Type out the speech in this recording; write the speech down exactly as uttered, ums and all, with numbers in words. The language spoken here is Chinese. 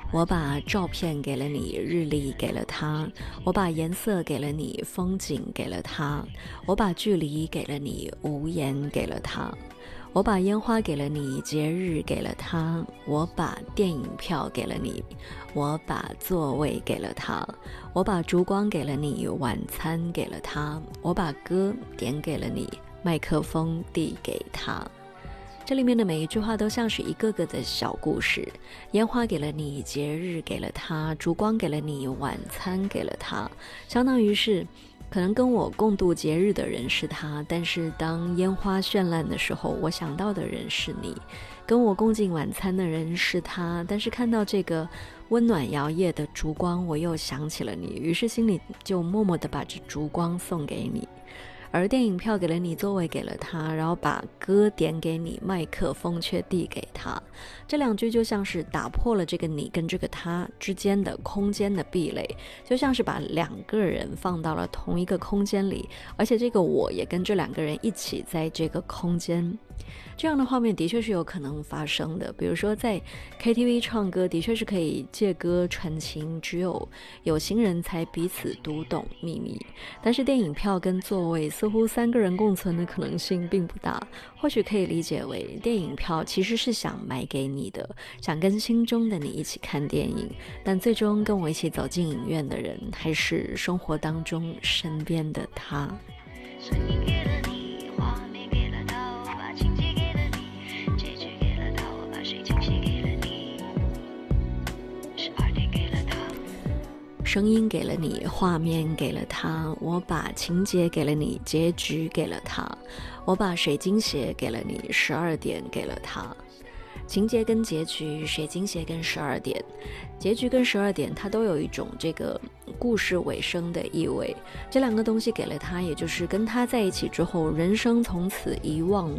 我把照片给了你，日历给了他；我把颜色给了你，风景给了他；我把距离给了你，无言给了他；我把烟花给了你，节日给了他；我把电影票给了你，我把座位给了他；我把烛光给了你，晚餐给了他；我把歌点给了你，麦克风递给他。这里面的每一句话都像是一个个的小故事，烟花给了你，节日给了他，烛光给了你，晚餐给了他，相当于是可能跟我共度节日的人是他，但是当烟花绚烂的时候，我想到的人是你；跟我共进晚餐的人是他，但是看到这个温暖摇曳的烛光，我又想起了你，于是心里就默默地把这烛光送给你。而电影票给了你，座位给了他，然后把歌点给你，麦克风却递给他。这两句就像是打破了这个你跟这个他之间的空间的壁垒，就像是把两个人放到了同一个空间里，而且这个我也跟这两个人一起在这个空间。这样的画面的确是有可能发生的，比如说在 K T V 唱歌的确是可以借歌传情，只有有心人才彼此读懂秘密，但是电影票跟座位似乎三个人共存的可能性并不大，或许可以理解为电影票其实是想买给你的，想跟心中的你一起看电影，但最终跟我一起走进影院的人还是生活当中身边的他。 声音给了你，画面给了他，我把情节给了你，结局给了他，我把水晶写给了你，十二点给了他。 声音给了你，画面给了他，我把情节给了你，结局给了他，我把水晶鞋给了你，十二点给了他。情节跟结局，水晶鞋跟十二点，结局跟十二点它都有一种这个故事尾声的意味，这两个东西给了他，也就是跟他在一起之后，人生从此一忘